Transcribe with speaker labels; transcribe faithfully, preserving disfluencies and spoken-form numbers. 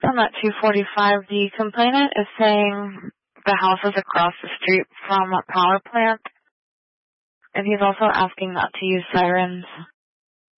Speaker 1: On that two forty-five, the complainant is saying the house is across the street from a power plant, and he's also asking not to use sirens.